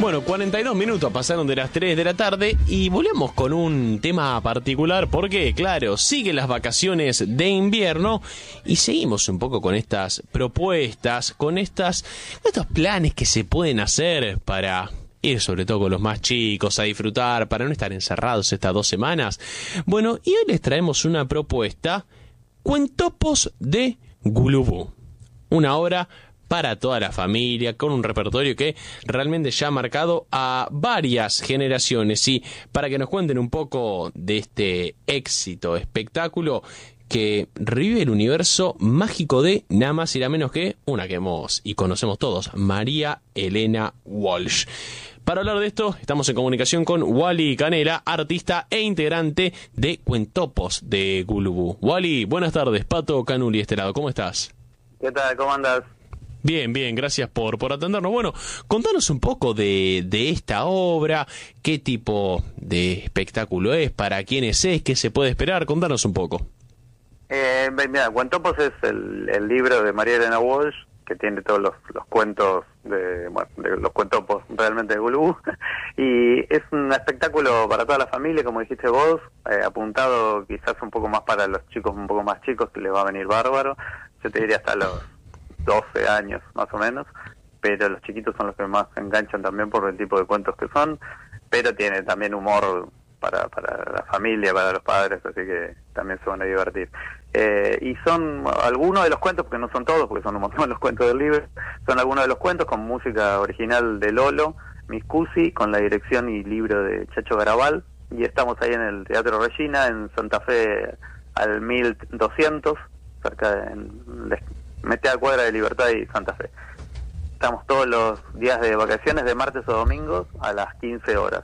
Bueno, 42 minutos pasaron de las 3 de la tarde y volvemos con un tema particular porque, claro, siguen las vacaciones de invierno y seguimos un poco con estas propuestas, con estos planes que se pueden hacer para ir sobre todo con los más chicos a disfrutar, para no estar encerrados estas 2 semanas. Bueno, y hoy les traemos una propuesta, Cuentopos de Gulubú, una obra para toda la familia, con un repertorio que realmente ya ha marcado a varias generaciones. Y para que nos cuenten un poco de este éxito, espectáculo que revive el universo mágico de nada más y nada menos que una que hemos y conocemos todos, María Elena Walsh. Para hablar de esto, estamos en comunicación con Wally Canela, artista e integrante de Cuentopos de Gulubú. Wally, buenas tardes. Pato Canuli, este lado, ¿cómo estás? ¿Qué tal? ¿Cómo andas? Bien, gracias por atendernos. Bueno, contanos un poco de esta obra, qué tipo de espectáculo es, para quiénes es, qué se puede esperar, contanos un poco. Mira, Cuentopos es el libro de María Elena Walsh, que tiene todos los cuentos de los cuentopos realmente de Gulubú, y es un espectáculo para toda la familia, como dijiste vos, apuntado quizás un poco más para los chicos un poco más chicos, que les va a venir bárbaro. Yo te diría hasta los 12 años más o menos, pero los chiquitos son los que más se enganchan también por el tipo de cuentos que son, pero tiene también humor para la familia, para los padres, así que también se van a divertir. Y son algunos de los cuentos, porque no son todos, porque son un montón los cuentos del libro, son algunos de los cuentos con música original de Lolo Miscusi, con la dirección y libro de Chacho Garabal, y estamos ahí en el Teatro Regina, en Santa Fe al 1200, cerca de media cuadra de Libertad y Santa Fe. Estamos todos los días de vacaciones, de martes o domingos, a las 15 horas.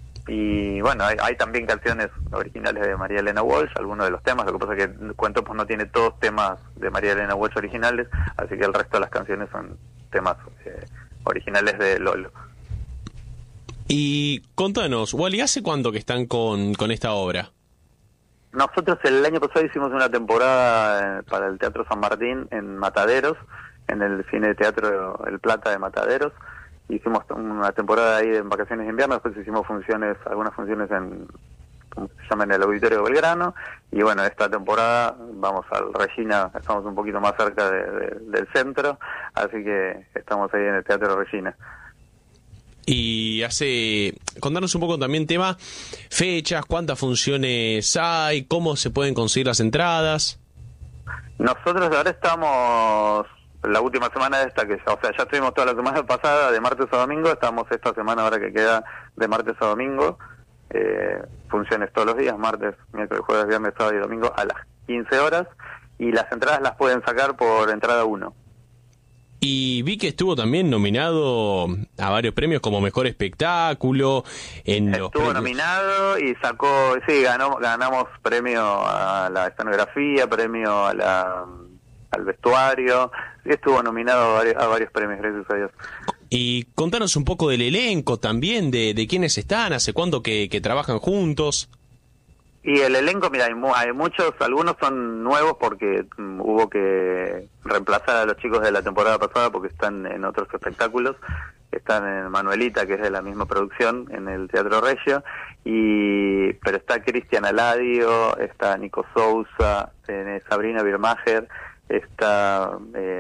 Y bueno, hay también canciones originales de María Elena Walsh, algunos de los temas, lo que pasa es que Cuentopos no tiene todos temas de María Elena Walsh originales, así que el resto de las canciones son temas originales de Lolo. Y contanos, Wally, ¿hace cuánto que están con esta obra? Nosotros el año pasado hicimos una temporada para el Teatro San Martín en Mataderos, en el Cine Teatro El Plata de Mataderos. Hicimos una temporada ahí en vacaciones de invierno, después hicimos algunas funciones en, ¿cómo se llama?, en el Auditorio Belgrano, y bueno, esta temporada vamos al Regina, estamos un poquito más cerca del centro, así que estamos ahí en el Teatro Regina. Y contanos un poco también tema, fechas, cuántas funciones hay, cómo se pueden conseguir las entradas. Nosotros ahora estamos la última semana de esta, ya estuvimos toda la semana pasada de martes a domingo, estamos esta semana ahora que queda de martes a domingo, funciones todos los días, martes, miércoles, jueves, viernes, sábado y domingo a las 15 horas, y las entradas las pueden sacar por entrada 1. Y vi que estuvo también nominado a varios premios como Mejor Espectáculo. Estuvo nominado y ganamos premio a la escenografía, premio al vestuario. Sí, estuvo nominado a varios premios, gracias a Dios. Y contanos un poco del elenco también, de quiénes están, hace cuánto que trabajan juntos. Y el elenco, mira, hay muchos, algunos son nuevos porque hubo que reemplazar a los chicos de la temporada pasada porque están en otros espectáculos. Están en Manuelita, que es de la misma producción, en el Teatro Regio, pero está Cristian Aladio, está Nico Sousa, Sabrina Birmacher, está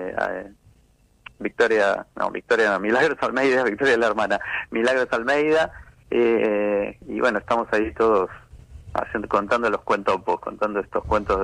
Milagros Almeida, Victoria la hermana, Milagros Almeida, y bueno, estamos ahí todos contando los cuentopos, contando estos cuentos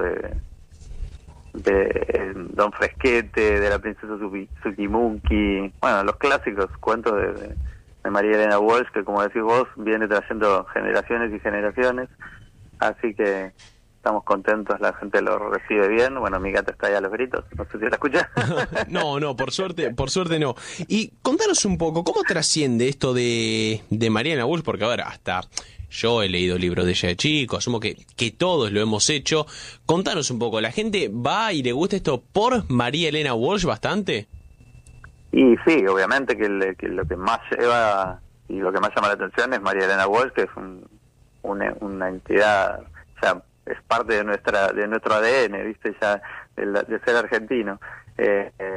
de Don Fresquete, de la princesa Sukimuki, bueno, los clásicos cuentos de María Elena Walsh, que como decís vos, viene trayendo generaciones y generaciones, así que estamos contentos, la gente lo recibe bien. Bueno, mi gata está ahí a los gritos, no sé si la escuchás. No, por suerte no. Y contanos un poco, ¿cómo trasciende esto de María Elena Walsh? Porque ahora hasta yo he leído libros de ella de chico, asumo que todos lo hemos hecho. Contanos un poco, ¿la gente va y le gusta esto por María Elena Walsh bastante? Y sí, obviamente que lo que más lleva y lo que más llama la atención es María Elena Walsh, que es una entidad, o sea, es parte de nuestro ADN, ¿viste? Ya de ser argentino.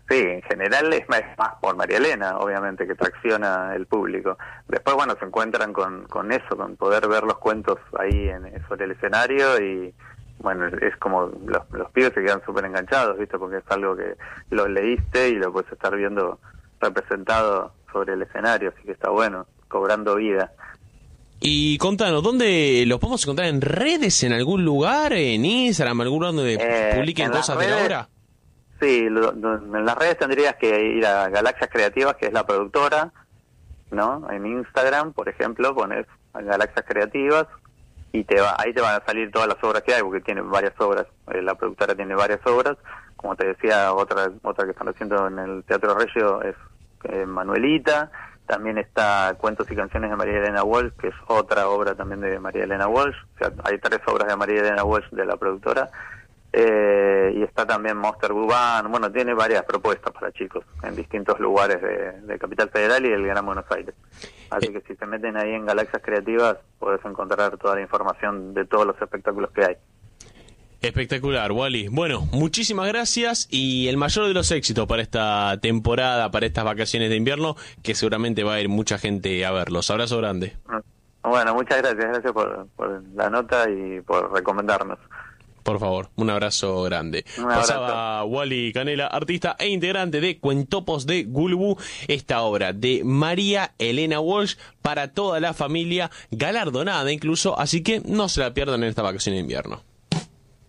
Sí, en general es más por María Elena, obviamente, que tracciona el público. Después, bueno, se encuentran con eso, con poder ver los cuentos ahí sobre el escenario y, bueno, es como los pibes se quedan súper enganchados, ¿viste? Porque es algo que lo leíste y lo puedes estar viendo representado sobre el escenario, así que está bueno, cobrando vida. Y contanos, ¿dónde los podemos encontrar? ¿En redes, en algún lugar, en Instagram, algún lugar donde publiquen cosas de la obra? Sí, en las redes tendrías que ir a Galaxias Creativas, que es la productora, ¿no? En Instagram, por ejemplo, pones Galaxias Creativas y ahí te van a salir todas las obras que hay, porque tiene varias obras, la productora tiene varias obras. Como te decía, otra que están haciendo en el Teatro Regio es Manuelita. También está Cuentos y Canciones de María Elena Walsh, que es otra obra también de María Elena Walsh. O sea, hay 3 obras de María Elena Walsh de la productora. Y está también Monster Bubán. Bueno, tiene varias propuestas para chicos en distintos lugares de Capital Federal y del Gran Buenos Aires. Así que si se meten ahí en Galaxias Creativas, podés encontrar toda la información de todos los espectáculos que hay. Espectacular, Wally. Bueno, muchísimas gracias y el mayor de los éxitos para esta temporada, para estas vacaciones de invierno, que seguramente va a ir mucha gente a verlos. Abrazo grande. Bueno, muchas gracias por la nota y por recomendarnos. Por favor, un abrazo grande. Un abrazo. Pasaba Wally Canela, artista e integrante de Cuentopos de Gulubú, esta obra de María Elena Walsh para toda la familia, galardonada incluso, así que no se la pierdan en esta vacación de invierno.